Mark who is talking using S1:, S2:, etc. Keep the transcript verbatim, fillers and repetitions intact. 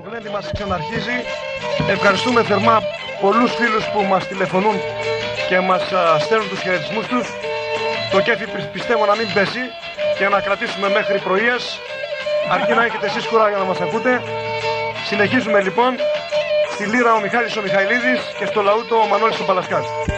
S1: γλέντι μας ξαναρχίζει. Ευχαριστούμε θερμά πολλούς φίλους που μας τηλεφωνούν και μας α, στέλνουν τους χαιρετισμούς τους. Το κέφι πιστεύω να μην πέσει και να κρατήσουμε μέχρι πρωίας, αρκεί να έχετε εσείς κουράγιο να μας ακούτε. Συνεχίζουμε λοιπόν στη λύρα ο Μιχάλης ο Μιχαηλίδης και στο λαούτο ο Μανώλης ο Παλασκάς.